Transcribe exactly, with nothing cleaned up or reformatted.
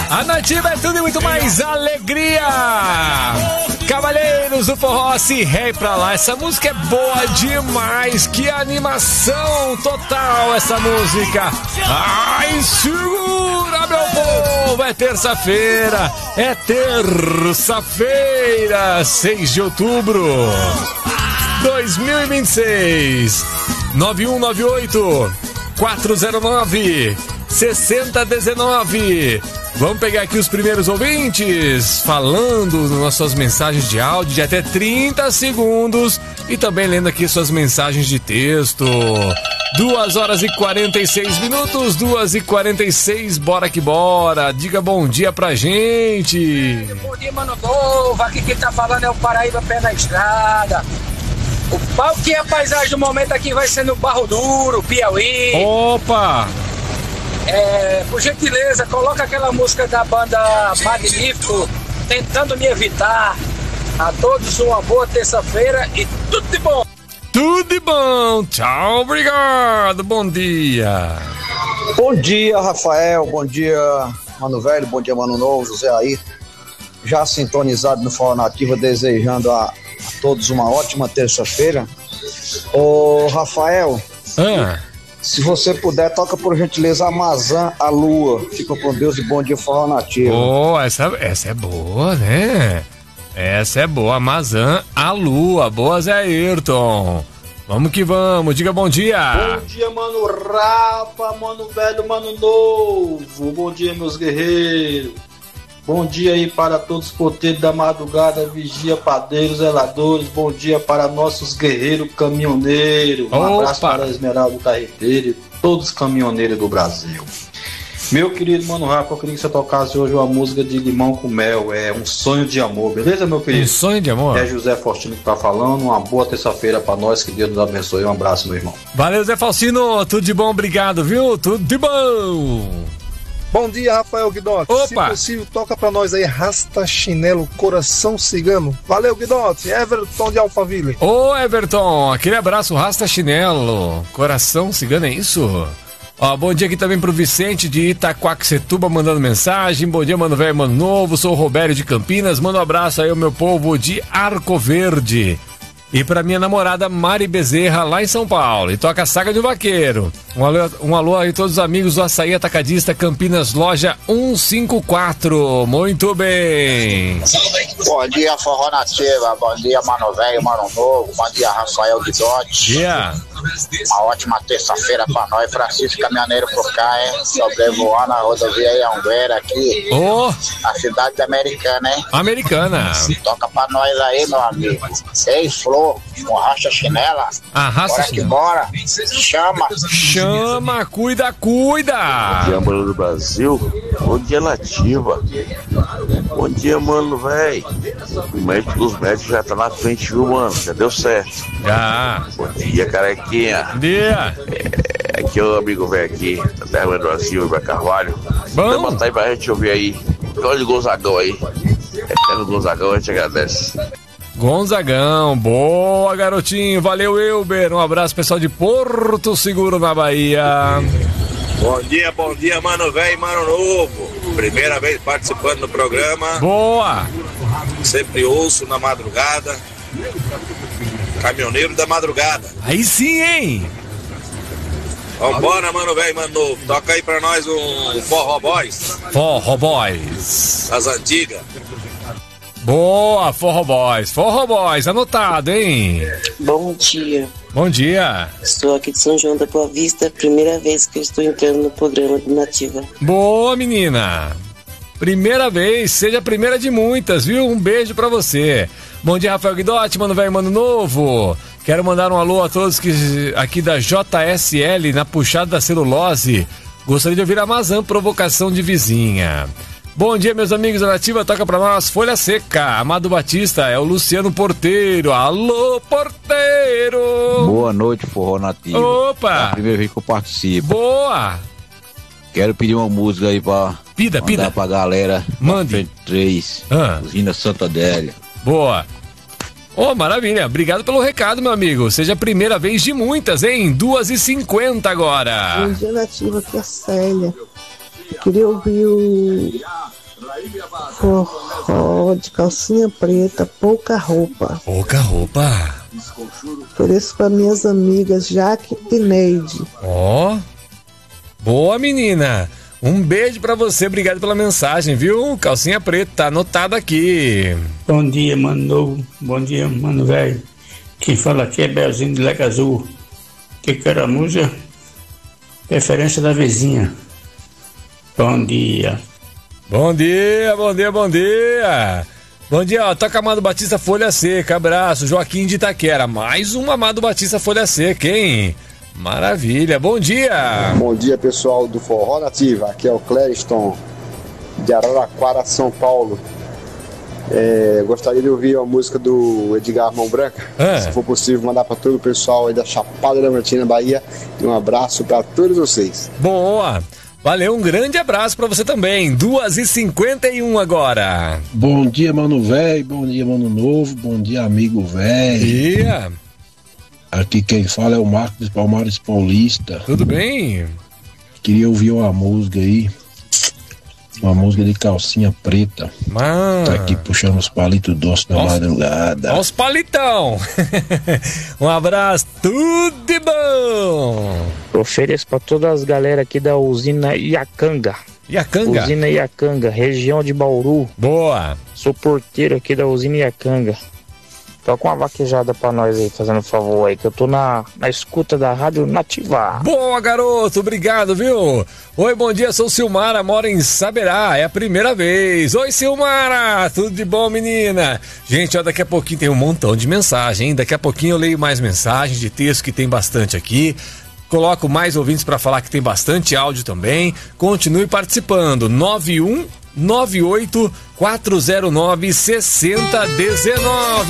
A Nativa é tudo e muito mais alegria. Cavaleiros do Forró, se rei pra lá. Essa música é boa demais. Que animação total essa música. Ai, segura, meu povo. É terça-feira. É terça-feira, seis de outubro dois mil e vinte e seis. nove um nove oito quatro zero nove seis zero um nove. Vamos pegar aqui os primeiros ouvintes falando nas suas mensagens de áudio de até trinta segundos e também lendo aqui suas mensagens de texto. duas horas e quarenta e seis minutos, duas e quarenta e seis, bora que bora. Diga bom dia pra gente. Bom dia, mano novo. Aqui quem tá falando é o Paraíba Pé na Estrada. O pau que é a paisagem do momento aqui vai ser no Barro Duro, Piauí. Opa! É, por gentileza, coloca aquela música da banda Magnífico, Tentando Me Evitar. A todos uma boa terça-feira e tudo de bom. Tudo de bom. Tchau, obrigado. Bom dia. Bom dia, Rafael. Bom dia, Mano Velho. Bom dia, Mano Novo. José aí. Já sintonizado no Forró Nativa, desejando a, a todos uma ótima terça-feira. Ô, Rafael. Ah. Se você puder, toca por gentileza Amazã, a Lua. Fica com Deus e bom dia, Forró Nativa. Oh, essa, essa é boa, né? Essa é boa, Amazã, a Lua. Boa, Zé Ayrton. Vamos que vamos, diga bom dia. Bom dia, mano Rafa, mano velho, mano novo. Bom dia, meus guerreiros. Bom dia aí para todos os poteiros da madrugada, vigia, padeiros, zeladores. Bom dia para nossos guerreiros caminhoneiros. Um Opa. abraço para a Esmeralda Carreteiro e todos os caminhoneiros do Brasil. Meu querido mano Rafa, eu queria que você tocasse hoje uma música de Limão com Mel. É Um Sonho de Amor, beleza, meu querido? Um sonho de amor? É José Faustino que tá falando. Uma boa terça-feira para nós, que Deus nos abençoe. Um abraço, meu irmão. Valeu, Zé Faustino, tudo de bom, obrigado, viu? Tudo de bom. Bom dia, Rafael Guidotti. Opa. Se possível, toca pra nós aí Rasta Chinelo, Coração Cigano. Valeu, Guidotti. Everton de Alphaville. Ô, Everton, aquele abraço, Rasta Chinelo, Coração Cigano, é isso? Ó, bom dia aqui também pro Vicente de Itaquaquecetuba mandando mensagem. Bom dia, mano velho, mano novo. Sou o Robério de Campinas. Manda um abraço aí ao meu povo de Arco Verde. E pra minha namorada Mari Bezerra, lá em São Paulo. E toca a Saga de um Vaqueiro. Um alô, um alô aí a todos os amigos do Açaí Atacadista Campinas, loja cento e cinquenta e quatro. Muito bem. Bom dia, Forró Nativa. Bom dia, Mano Velho, Mano Novo. Bom dia, Rafael Guidotti. Dia. Uma ótima terça-feira pra nós. Francisco Caminhoneiro por cá, hein? Sobrevoando a rodovia Anguera aqui. Ô. A cidade americana, hein? Americana. Toca pra nós aí, meu amigo. Ei, Flor, com Racha Chinela. Arrasta Bora que bora. Chama. Chama, cuida, cuida. Bom dia, mano do Brasil. Bom dia, Nativa. Bom dia, mano, véi. O médico dos médicos já tá na frente, viu, mano? Já deu certo. Já. Bom dia, carequinha. Bom dia. É, aqui é o amigo velho aqui, da terra do Brasil, Ibra Carvalho. Bom. Botar aí pra gente ouvir aí. Olha o Gonzagão aí. É no Gonzagão, a gente agradece. Gonzagão, boa, garotinho. Valeu, Elber. Um abraço, pessoal de Porto Seguro, na Bahia. Bom dia, bom dia, mano velho e mano novo. Primeira vez participando do programa. Boa. Sempre ouço na madrugada. Caminhoneiro da madrugada. Aí sim, hein? Vambora, mano velho e mano novo. Toca aí pra nós um Forró Boys. Forró Boys. Das antigas. Boa, Forró Boys. Forró Boys, anotado, hein? Bom dia. Bom dia. Estou aqui de São João da Boa Vista, primeira vez que eu estou entrando no programa do Nativa. Boa, menina. Primeira vez, seja a primeira de muitas, viu? Um beijo pra você. Bom dia, Rafael Guidotti, mano velho, mano novo. Quero mandar um alô a todos que aqui da J S L, na puxada da celulose. Gostaria de ouvir a Amazã, provocação de vizinha. Bom dia, meus amigos da Nativa, toca pra nós Folha Seca. Amado Batista, é o Luciano Porteiro. Alô, Porteiro! Boa noite, Forró Nativa. Opa! É a primeira vez que eu participo. Boa! Quero pedir uma música aí pra pida, mandar pida. pra galera. Mande. três, ah. Usina Santa Adélia. Boa! Oh, maravilha. Obrigado pelo recado, meu amigo. Seja a primeira vez de muitas, hein? duas e cinquenta agora. Bom dia, Nativa, aqui é a Célia. Queria ouvir o Forró de calcinha preta, pouca roupa. Pouca roupa. Por isso para minhas amigas Jaque e Neide. Ó, oh, boa menina. Um beijo pra você, obrigado pela mensagem, viu? Calcinha preta, tá anotado aqui. Bom dia, mano novo. Bom dia, mano velho. Quem fala aqui é Belzinho de Leque Azul. Que quero a música? Preferência da vizinha. Bom dia. Bom dia, bom dia, bom dia. Bom dia, ó, toca Amado Batista Folha Seca, abraço, Joaquim de Itaquera. Mais um Amado Batista Folha Seca, hein? Maravilha, bom dia. Bom dia, pessoal do Forró Nativa. Aqui é o Clériston, de Araraquara, São Paulo. É, gostaria de ouvir a música do Edgar Mão Branca. Ah. Se for possível, mandar para todo o pessoal aí da Chapada Diamantina, Bahia. E um abraço para todos vocês. Boa! Valeu, um grande abraço pra você também. duas e cinquenta e um agora. Bom dia, mano velho. Bom dia, mano novo. Bom dia, amigo velho. Dia. Aqui quem fala é o Marcos dos Palmares Paulista. Tudo bem? Queria ouvir uma música aí. Uma música de calcinha preta. Mano. Tá aqui puxando os palitos doces da madrugada. Olha os palitão. Um abraço, tudo de bom. Ofereço pra todas as galera aqui da usina Iacanga. Iacanga? Usina Iacanga, região de Bauru. Boa. Sou porteiro aqui da usina Iacanga. Toca uma vaquejada pra nós aí, fazendo um favor aí, que eu tô na, na escuta da Rádio Nativa. Boa, garoto, obrigado, viu? Oi, bom dia, sou Silmara, moro em Saberá, é a primeira vez. Oi, Silmara, tudo de bom, menina? Gente, ó, daqui a pouquinho tem um montão de mensagem, hein? Daqui a pouquinho eu leio mais mensagens de texto, que tem bastante aqui. Coloco mais ouvintes pra falar, que tem bastante áudio também. Continue participando, nove um nove oito quatro zero nove, seis zero um nove.